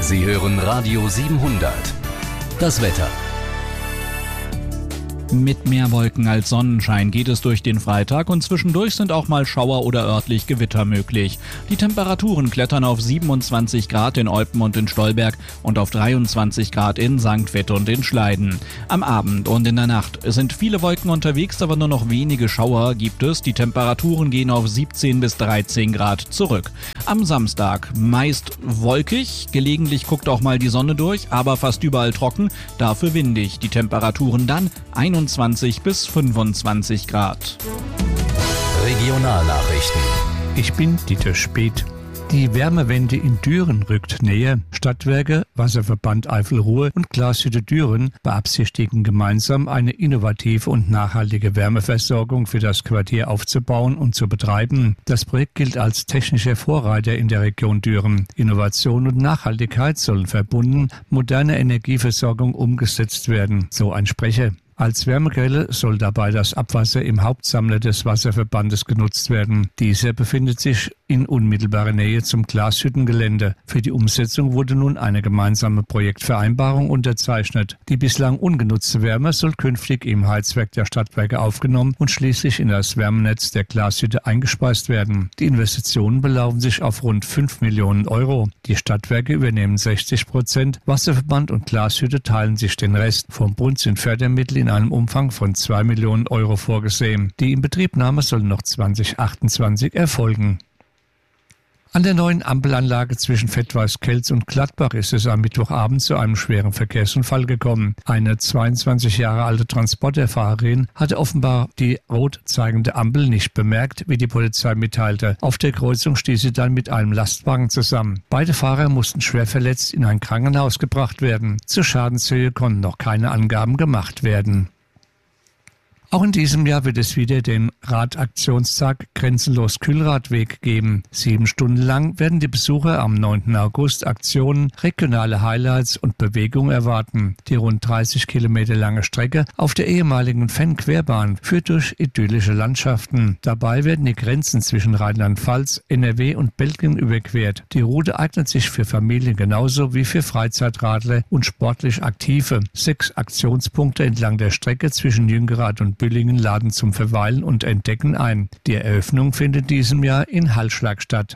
Sie hören Radio 700. Das Wetter. Mit mehr Wolken als Sonnenschein geht es durch den Freitag und zwischendurch sind auch mal Schauer oder örtlich Gewitter möglich. Die Temperaturen klettern auf 27 Grad in Eupen und in Stolberg und auf 23 Grad in St. Vith und in Schleiden. Am Abend und in der Nacht sind viele Wolken unterwegs, aber nur noch wenige Schauer gibt es. Die Temperaturen gehen auf 17 bis 13 Grad zurück. Am Samstag meist wolkig, gelegentlich guckt auch mal die Sonne durch, aber fast überall trocken, dafür windig. Die Temperaturen dann 21 bis 25 Grad. Regionalnachrichten. Ich bin Dieter Speth. Die Wärmewende in Düren rückt näher. Stadtwerke, Wasserverband Eifel-Ruhr und Glashütte Düren beabsichtigen gemeinsam eine innovative und nachhaltige Wärmeversorgung für das Quartier aufzubauen und zu betreiben. Das Projekt gilt als technischer Vorreiter in der Region Düren. Innovation und Nachhaltigkeit sollen verbunden, moderne Energieversorgung umgesetzt werden, so ein Sprecher. Als Wärmequelle soll dabei das Abwasser im Hauptsammler des Wasserverbandes genutzt werden. Dieser befindet sich in unmittelbarer Nähe zum Glashüttengelände. Für die Umsetzung wurde nun eine gemeinsame Projektvereinbarung unterzeichnet. Die bislang ungenutzte Wärme soll künftig im Heizwerk der Stadtwerke aufgenommen und schließlich in das Wärmenetz der Glashütte eingespeist werden. Die Investitionen belaufen sich auf rund 5 Millionen Euro. Die Stadtwerke übernehmen 60%, Wasserverband und Glashütte teilen sich den Rest. Vom Bund sind Fördermittel in einem Umfang von 2 Millionen Euro vorgesehen. Die Inbetriebnahme soll noch 2028 erfolgen. An der neuen Ampelanlage zwischen Fettweiß-Kelz und Gladbach ist es am Mittwochabend zu einem schweren Verkehrsunfall gekommen. Eine 22 Jahre alte Transporterfahrerin hatte offenbar die rot zeigende Ampel nicht bemerkt, wie die Polizei mitteilte. Auf der Kreuzung stieß sie dann mit einem Lastwagen zusammen. Beide Fahrer mussten schwer verletzt in ein Krankenhaus gebracht werden. Zur Schadenshöhe konnten noch keine Angaben gemacht werden. Auch in diesem Jahr wird es wieder den Radaktionstag Grenzenlos Kühlradweg geben. 7 Stunden lang werden die Besucher am 9. August Aktionen, regionale Highlights und Bewegung erwarten. Die rund 30 Kilometer lange Strecke auf der ehemaligen Fenn-Querbahn führt durch idyllische Landschaften. Dabei werden die Grenzen zwischen Rheinland-Pfalz, NRW und Belgien überquert. Die Route eignet sich für Familien genauso wie für Freizeitradler und sportlich Aktive. 6 Aktionspunkte entlang der Strecke zwischen Jüngerath und Büllingen laden zum Verweilen und Entdecken ein. Die Eröffnung findet in diesem Jahr in Hallschlag statt.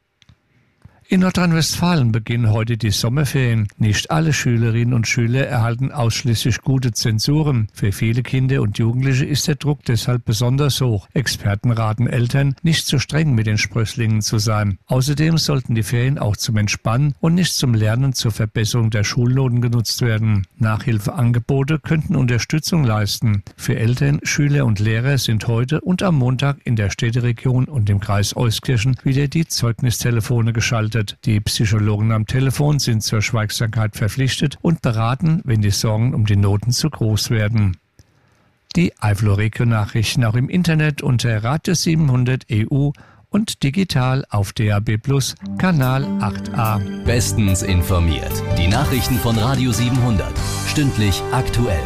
In Nordrhein-Westfalen beginnen heute die Sommerferien. Nicht alle Schülerinnen und Schüler erhalten ausschließlich gute Zensuren. Für viele Kinder und Jugendliche ist der Druck deshalb besonders hoch. Experten raten Eltern, nicht zu streng mit den Sprösslingen zu sein. Außerdem sollten die Ferien auch zum Entspannen und nicht zum Lernen zur Verbesserung der Schulnoten genutzt werden. Nachhilfeangebote könnten Unterstützung leisten. Für Eltern, Schüler und Lehrer sind heute und am Montag in der Städteregion und im Kreis Euskirchen wieder die Zeugnistelefone geschaltet. Die Psychologen am Telefon sind zur Schweigsamkeit verpflichtet und beraten, wenn die Sorgen um die Noten zu groß werden. Die Eifel-Region-Nachrichten auch im Internet unter Radio 700 EU und digital auf DAB+ Kanal 8a. Bestens informiert. Die Nachrichten von Radio 700. Stündlich aktuell.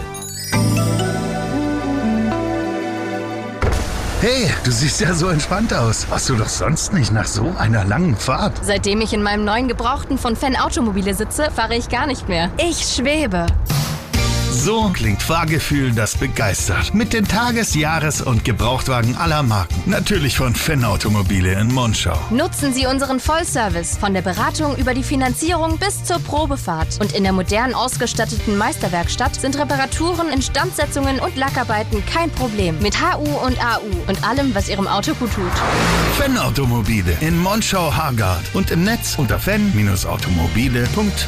Hey, du siehst ja so entspannt aus. Warst du doch sonst nicht nach so einer langen Fahrt? Seitdem ich in meinem neuen Gebrauchten von Fenn Automobile sitze, fahre ich gar nicht mehr. Ich schwebe. So klingt Fahrgefühl, das begeistert. Mit den Tages-, Jahres- und Gebrauchtwagen aller Marken. Natürlich von Fenn Automobile in Monschau. Nutzen Sie unseren Vollservice von der Beratung über die Finanzierung bis zur Probefahrt. Und in der modern ausgestatteten Meisterwerkstatt sind Reparaturen, Instandsetzungen und Lackarbeiten kein Problem. Mit HU und AU und allem, was Ihrem Auto gut tut. Fenn Automobile in Monschau-Hargard und im Netz unter fenn-automobile.de.